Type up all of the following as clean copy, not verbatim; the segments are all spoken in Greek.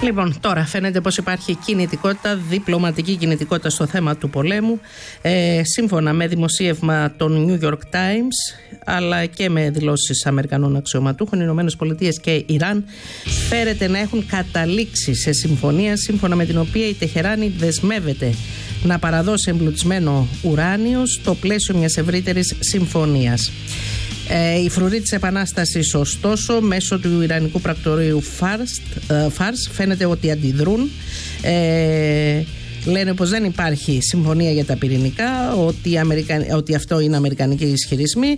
Λοιπόν, τώρα φαίνεται πως υπάρχει κινητικότητα, διπλωματική κινητικότητα στο θέμα του πολέμου. Σύμφωνα με δημοσίευμα των New York Times, αλλά και με δηλώσεις Αμερικανών αξιωματούχων, οι Ηνωμένες Πολιτείες και Ιράν φέρεται να έχουν καταλήξει σε συμφωνία σύμφωνα με την οποία η Τεχεράνη δεσμεύεται να παραδώσει εμπλουτισμένο ουράνιο στο πλαίσιο μιας ευρύτερης συμφωνίας. Η φρουροί της Επανάστασης, ωστόσο, μέσω του Ιρανικού πρακτορείου Φάρς φαίνεται ότι αντιδρούν. Λένε πως δεν υπάρχει συμφωνία για τα πυρηνικά, ότι αυτό είναι αμερικανικοί ισχυρισμοί,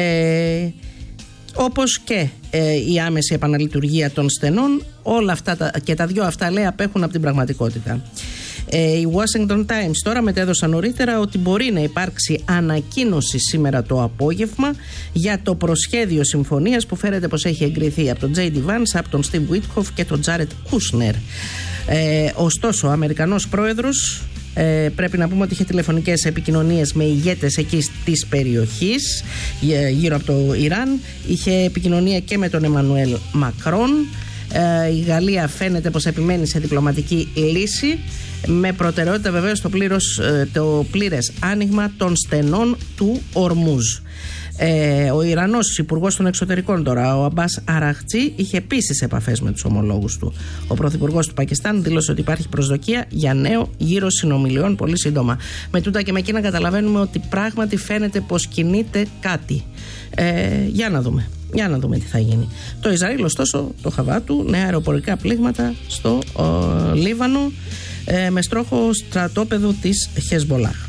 όπως και η άμεση επαναλειτουργία των στενών. Όλα αυτά και τα δυο αυτά, λέει, απέχουν από την πραγματικότητα. Οι Washington Times τώρα μετέδωσαν νωρίτερα ότι μπορεί να υπάρξει ανακοίνωση σήμερα το απόγευμα για το προσχέδιο συμφωνίας που φέρεται πως έχει εγκριθεί από τον J.D. Vance, από τον Steve Witkoff και τον Jared Kushner. Ωστόσο, ο Αμερικανός πρόεδρος πρέπει να πούμε ότι είχε τηλεφωνικές επικοινωνίες με ηγέτες εκεί της περιοχής γύρω από το Ιράν. Είχε επικοινωνία και με τον Εμμανουέλ Μακρόν. Η Γαλλία φαίνεται πως επιμένει σε διπλωματική λύση, με προτεραιότητα βεβαίως το πλήρες άνοιγμα των στενών του Ορμούζ. Ο Ιρανός υπουργός των εξωτερικών τώρα, ο Αμπάς Αραχτζή, είχε επίσης επαφές με τους ομολόγους του. Ο πρωθυπουργός του Πακιστάν δήλωσε ότι υπάρχει προσδοκία για νέο γύρο συνομιλιών πολύ σύντομα. Με τούτα και με εκείνα καταλαβαίνουμε ότι πράγματι φαίνεται πως κινείται κάτι. Για να δούμε τι θα γίνει. Το Ισραήλ, ωστόσο, το Χαβάτου, νέα αεροπορικά πλήγματα στο Λίβανο με στόχο στρατόπεδο της Χεσμολάχ.